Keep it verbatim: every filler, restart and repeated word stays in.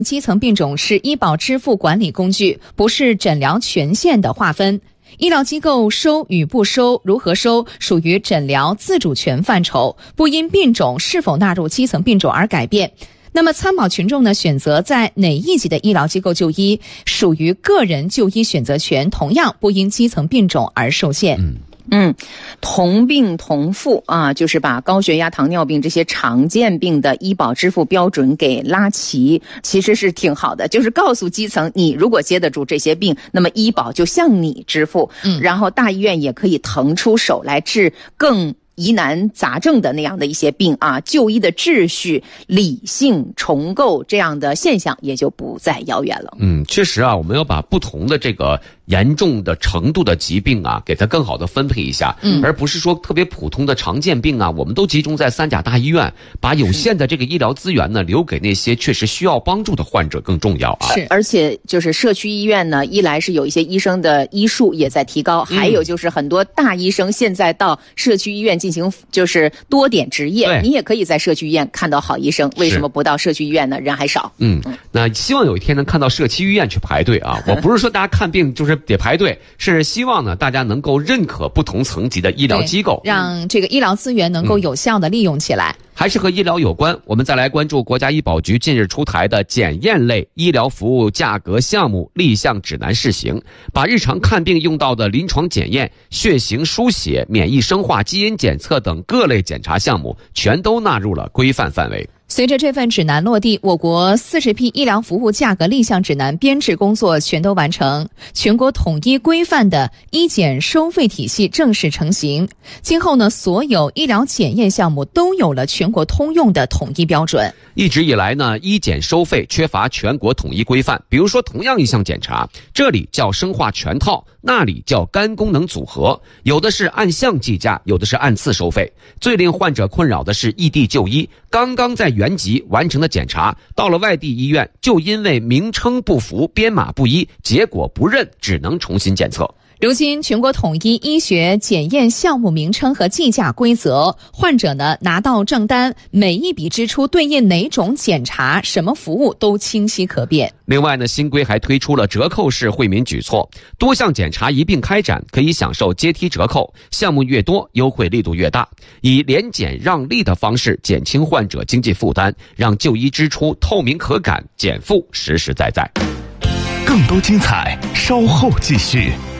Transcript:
基层病种是医保支付管理工具，不是诊疗权限的划分。医疗机构收与不收、如何收，属于诊疗自主权范畴，不因病种是否纳入基层病种而改变。那么参保群众呢，选择在哪一级的医疗机构就医，属于个人就医选择权，同样不因基层病种而受限。 嗯嗯，同病同付啊，就是把高血压、糖尿病这些常见病的医保支付标准给拉齐，其实是挺好的。就是告诉基层，你如果接得住这些病，那么医保就向你支付。嗯，然后大医院也可以腾出手来治更疑难杂症的那样的一些病啊，就医的秩序、理性重构这样的现象也就不再遥远了。 嗯，确实啊，我们要把不同的这个严重的程度的疾病啊，给它更好的分配一下，嗯，而不是说特别普通的常见病啊，我们都集中在三甲大医院，把有限的这个医疗资源呢，留给那些确实需要帮助的患者更重要啊。 是，而且就是社区医院呢，一来是有一些医生的医术也在提高，还有就是很多大医生现在到社区医院进行就是多点执业，你也可以在社区医院看到好医生，为什么不到社区医院呢？人还少。 嗯，那希望有一天能看到社区医院去排队啊！我不是说大家看病就是得排队，是希望呢大家能够认可不同层级的医疗机构， 让这个医疗资源能够有效的利用起来。 嗯，还是和医疗有关，我们再来关注国家医保局近日出台的检验类医疗服务价格项目立项指南试行，把日常看病用到的临床检验、血型输血、免疫生化、基因检测等各类检查项目全都纳入了规范范围。 随着这份指南落地，我国四十批医疗服务价格立项指南编制工作全都完成，全国统一规范的医检收费体系正式成型。今后呢，所有医疗检验项目都有了全国通用的统一标准。 一直以来呢，医检收费缺乏全国统一规范，比如说同样一项检查，这里叫生化全套，那里叫肝功能组合，有的是按项计价，有的是按次收费。最令患者困扰的是异地就医，刚刚在原籍完成的检查，到了外地医院就因为名称不符、编码不一，结果不认，只能重新检测。 如今全国统一医学检验项目名称和计价规则，患者呢拿到账单，每一笔支出对应哪种检查、什么服务都清晰可辨。 另外呢，新规还推出了折扣式惠民举措，多项检查一并开展，可以享受阶梯折扣，项目越多，优惠力度越大，以联检让利的方式减轻患者经济负担，让就医支出透明可感，减负实实在在。 更多精彩，稍后继续。